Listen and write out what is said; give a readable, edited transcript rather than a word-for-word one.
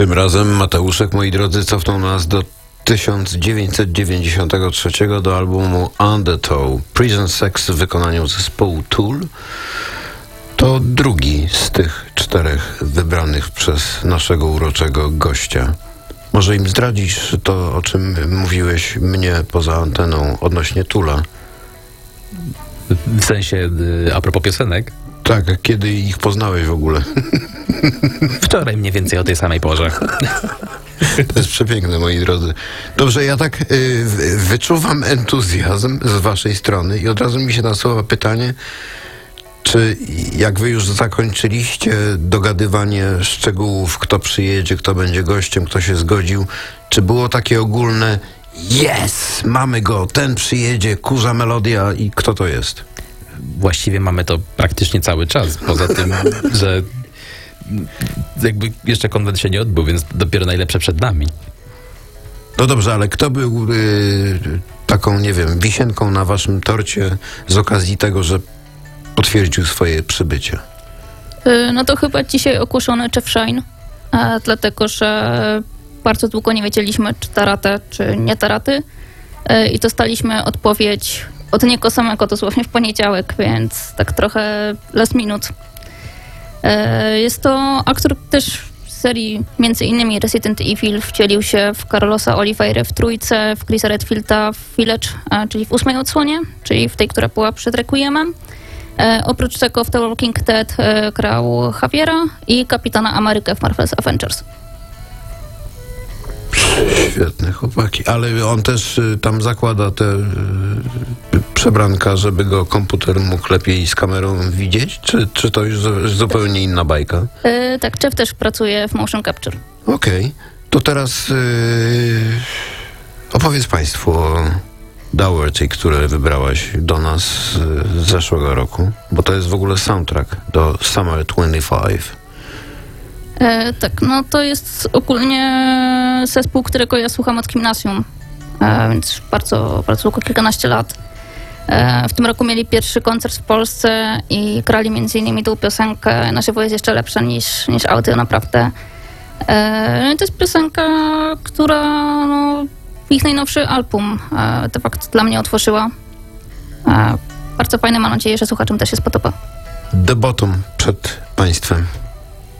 Tym razem Mateuszek, moi drodzy, cofnął nas do 1993 do albumu Undertow. Prison Sex w wykonaniu zespołu Tool. To drugi z tych 4 wybranych przez naszego uroczego gościa. Może im zdradzisz to, o czym mówiłeś mnie poza anteną odnośnie Toola? W sensie, a propos piosenek? Tak, kiedy ich poznałeś w ogóle? Wczoraj mniej więcej o tej samej porze. To jest przepiękne, moi drodzy. Dobrze, ja tak wyczuwam entuzjazm z waszej strony i od razu mi się nasuwa pytanie, czy jak wy już zakończyliście dogadywanie szczegółów, kto przyjedzie, kto będzie gościem, kto się zgodził, czy było takie ogólne yes, mamy go, ten przyjedzie, kurza melodia i kto to jest? Właściwie mamy to praktycznie cały czas, poza tym, że jakby jeszcze konwent się nie odbył, więc dopiero najlepsze przed nami. No dobrze, ale kto był taką, nie wiem, wisienką na waszym torcie z okazji tego, że potwierdził swoje przybycie? No to chyba dzisiaj ogłoszony Jeff Shine, dlatego że bardzo długo nie wiedzieliśmy, czy taraty, czy nie taraty, i dostaliśmy odpowiedź od niego samego dosłownie w poniedziałek, więc tak trochę last minute. Jest to aktor też z serii między innymi Resident Evil, wcielił się w Carlosa Oliveira w Trójce, w Chrisa Redfielda w Village, czyli w 8. odsłonie, czyli w tej, która była przed Requiemem. Oprócz tego w The Walking Dead grał Javiera i Kapitana Amerykę w Marvel's Avengers. Świetne chłopaki, ale on też tam zakłada te przebranka, żeby go komputer mógł lepiej z kamerą widzieć? Czy to już zupełnie inna bajka? Tak, Jeff też pracuje w motion capture. Okej. To teraz opowiedz Państwu o Dougherty, które wybrałaś do nas z zeszłego roku, bo to jest w ogóle soundtrack do Summer 25. Tak, no to jest ogólnie zespół, którego ja słucham od gimnazjum, więc bardzo, bardzo długo, kilkanaście lat. W tym roku mieli pierwszy koncert w Polsce i grali m.in. tą piosenkę Na żywo jest jeszcze lepsza niż audio, naprawdę. To jest piosenka, która ich najnowszy album de facto dla mnie otworzyła. Bardzo fajne, mam nadzieję, że słuchaczom też się spodoba. The Bottom przed Państwem.